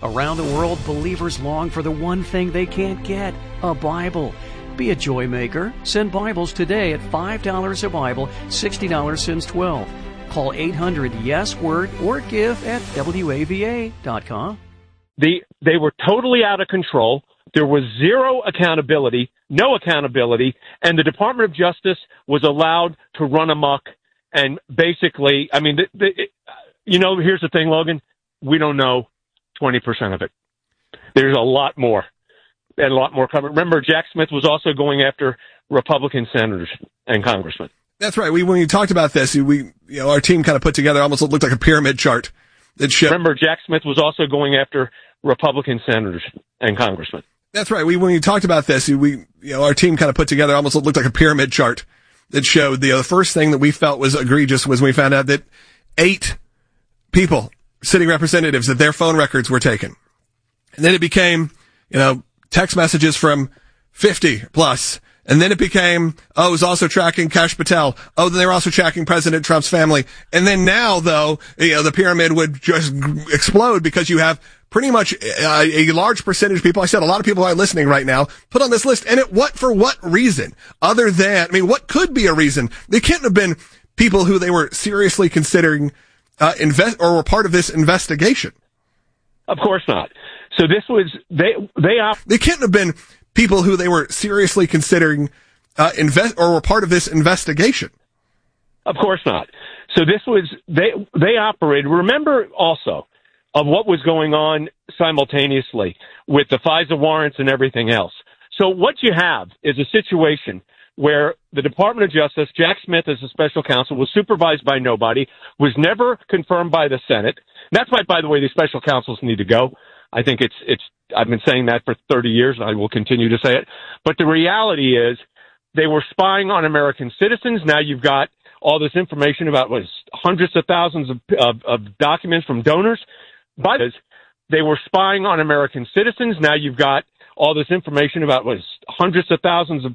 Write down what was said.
Around the world, believers long for the one thing they can't get, a Bible. Be a joy maker. Send Bibles today at $5 a Bible, $60 since 12. Call 800-YES-WORD or give at WAVA.com. They were totally out of control. There was zero accountability, no accountability, and the Department of Justice was allowed to run amok. And basically, I mean, here's the thing, Logan. We don't know 20% of it. There's a lot more, and a lot more coming. Remember, Jack Smith was also going after Republican senators and congressmen. That's right. When we talked about this, our team kind of put together almost looked like a pyramid chart that showed. Remember, Jack Smith was also going after Republican senators and congressmen. That's right. When we talked about this, our team kind of put together almost looked like a pyramid chart that showed the first thing that we felt was egregious was when we found out that 8 people, city representatives, that their phone records were taken. And then it became, text messages from 50 plus. And then it became, it was also tracking Kash Patel. Then they were also tracking President Trump's family. And then now, though, the pyramid would just explode because you have pretty much a large percentage of people. I said a lot of people are listening right now put on this list. And for what reason? Other than, what could be a reason? They can't have been people who they were seriously considering, or were part of this investigation. Of course not. So this was, they can't have been people who they were seriously considering, or were part of this investigation. Of course not. So this was, they operated, remember also of what was going on simultaneously with the FISA warrants and everything else. So what you have is a situation where the Department of Justice, Jack Smith as a special counsel, was supervised by nobody, was never confirmed by the Senate. And that's why, by the way, these special counsels need to go. I think I've been saying that for 30 years, and I will continue to say it. But the reality is they were spying on American citizens. Now you've got all this information about hundreds of thousands of documents from donors. But they were spying on American citizens. Now you've got all this information about hundreds of thousands